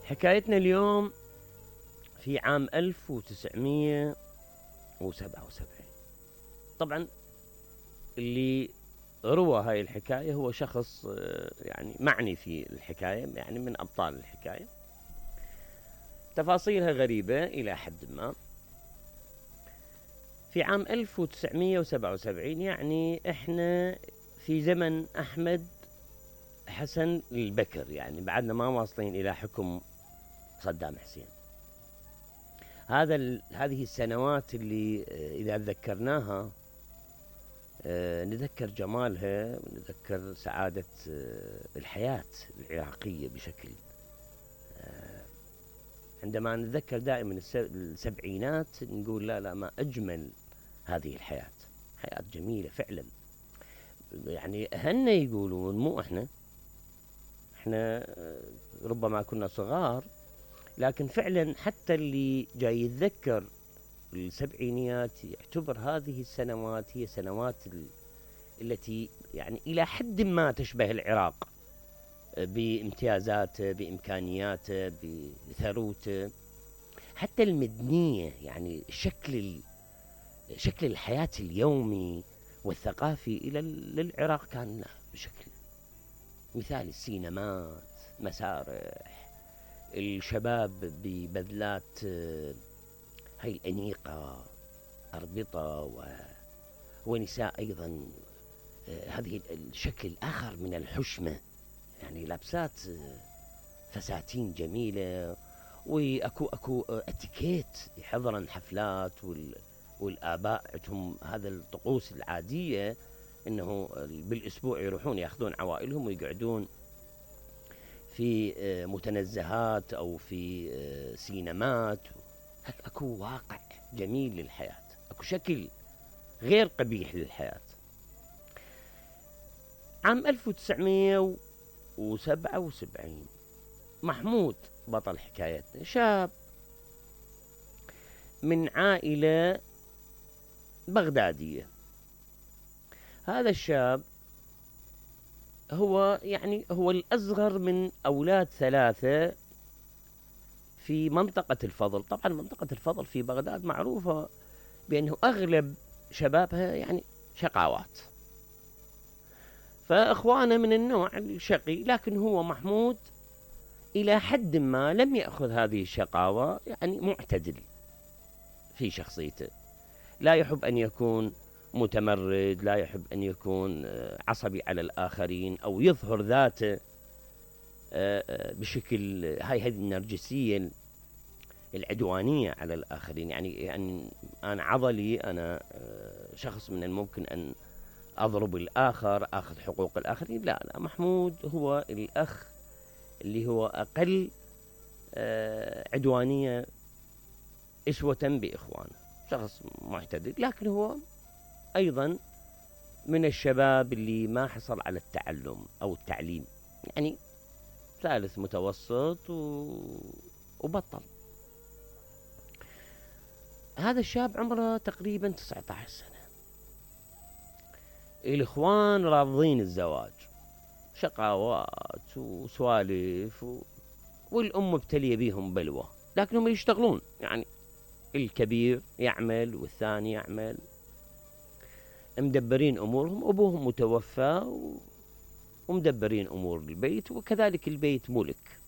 حكايتنا اليوم في عام 1977. طبعا اللي روى هاي الحكاية هو شخص يعني معني في الحكاية، يعني من أبطال الحكاية. تفاصيلها غريبة إلى حد ما. في عام 1977 يعني إحنا في زمن أحمد حسن البكر، يعني بعدنا ما واصلين إلى حكم صدام حسين. هذه السنوات اللي إذا تذكرناها نذكر جمالها ونذكر سعادة الحياة العراقية بشكل. عندما نتذكر دائما السبعينات نقول لا ما أجمل هذه الحياة، حياة جميلة فعلا. يعني هن يقولون مو احنا ربما كنا صغار، لكن فعلا حتى اللي جاي يتذكر السبعينيات يعتبر هذه السنوات هي سنوات التي يعني إلى حد ما تشبه العراق بامتيازاته، بإمكانياته، بثروته، حتى المدنية. يعني شكل الحياة اليومي والثقافي للعراق كان بشكل مثالي. السينمات، مسارح، الشباب ببذلات هاي الأنيقة، أربطة ونساء أيضا هذه الشكل الآخر من الحشمة، يعني لابسات فساتين جميلة، وأكو اتيكيت يحضرن حفلات، والآباء عندهم هذا الطقوس العادية إنه بالأسبوع يروحون يأخذون عوائلهم ويقعدون في متنزهات أو في سينمات. أكو واقع جميل للحياة، أكو شكل غير قبيح للحياة. عام 1977 محمود بطل حكايتنا شاب من عائلة بغدادية. هذا الشاب هو الأصغر من أولاد ثلاثة في منطقة الفضل. طبعا منطقة الفضل في بغداد معروفة بأنه أغلب شبابها يعني شقاوات، فإخوانه من النوع الشقي، لكن هو محمود إلى حد ما لم يأخذ هذه الشقاوة، يعني معتدل في شخصيته، لا يحب أن يكون متمرد، لا يحب أن يكون عصبي على الآخرين أو يظهر ذاته بشكل هذه النرجسية العدوانية على الآخرين. يعني أنا عضلي، أنا شخص من الممكن أن أضرب الآخر، أخذ حقوق الآخرين. لا، محمود هو الأخ اللي هو أقل عدوانية إسوة بإخوانه، شخص معتدل، لكن هو أيضا من الشباب اللي ما حصل على التعلم أو التعليم، يعني ثالث متوسط وبطل. هذا الشاب عمره تقريبا 19 سنة. الإخوان رافضين الزواج، شقاوات وسوالف والأم مبتلية بيهم بلوى، لكنهم يشتغلون، يعني الكبير يعمل والثاني يعمل، مدبرين أمورهم. أبوهم متوفى ومدبرين أمور البيت، وكذلك البيت ملك.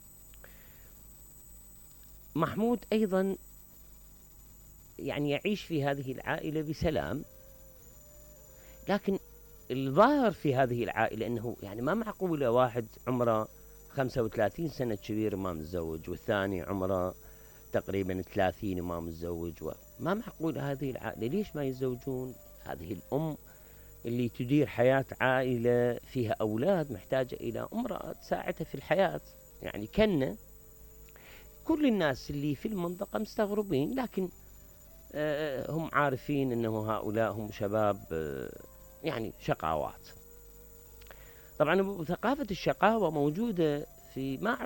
محمود أيضا يعني يعيش في هذه العائلة بسلام، لكن الظاهر في هذه العائلة أنه يعني ما معقولة واحد عمره 35 سنة كبير ما متزوج، والثاني عمره تقريبا 30 وما متزوج، ما معقول هذه العائلة ليش ما يتزوجون؟ هذه الأم اللي تدير حياة عائلة فيها أولاد محتاجة إلى امرأة تساعدها في الحياة. يعني كل الناس اللي في المنطقة مستغربين، لكن هم عارفين أنه هؤلاء هم شباب يعني شقاوات. طبعا ثقافة الشقاوة موجودة في